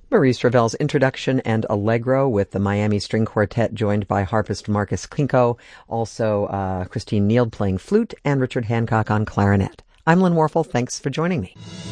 Maurice Ravel's introduction and Allegro with the Miami String Quartet, joined by harpist Marcus Klinko, also Christine Neild playing flute, and Richard Hancock on clarinet. I'm Lynn Warfel. Thanks for joining me.